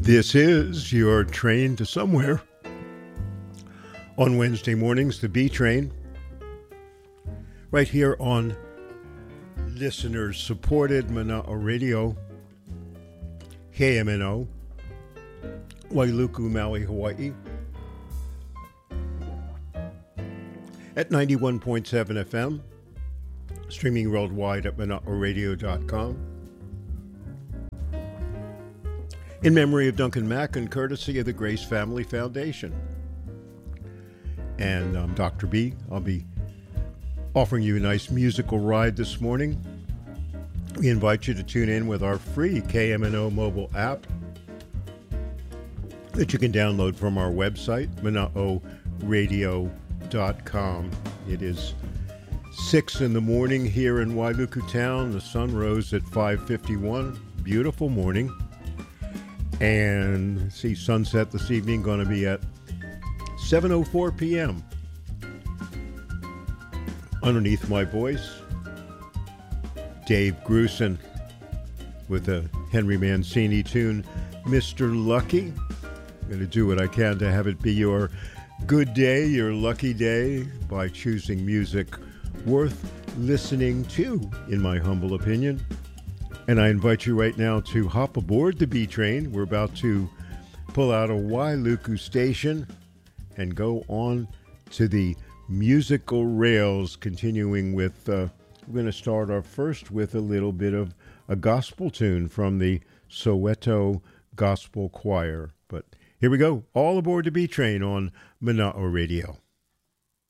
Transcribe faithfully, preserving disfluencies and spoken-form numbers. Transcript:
This is your train to somewhere. On Wednesday mornings, the B Train, right here on listeners-supported Mana'o Radio, K M N O, Wailuku, Maui, Hawaii, at ninety-one point seven F M, streaming worldwide at mana'o radio dot com. In memory of Duncan Mack and courtesy of the Grace Family Foundation. And um, Doctor B, I'll be offering you a nice musical ride this morning. We invite you to tune in with our free K M N O mobile app that you can download from our website, mana'o radio dot com. It is six in the morning here in Wailuku Town. The sun rose at five fifty-one. Beautiful morning. And see, sunset this evening going to be at seven oh four p.m. Underneath my voice, Dave Grusin with a Henry Mancini tune, Mister Lucky. I'm going to do what I can to have it be your good day, your lucky day, by choosing music worth listening to, in my humble opinion. And I invite you right now to hop aboard the B Train. We're about to pull out a Wailuku station and go on to the musical rails, continuing with, uh, we're going to start off first with a little bit of a gospel tune from the Soweto Gospel Choir. But here we go, all aboard the B Train on Mana'o Radio.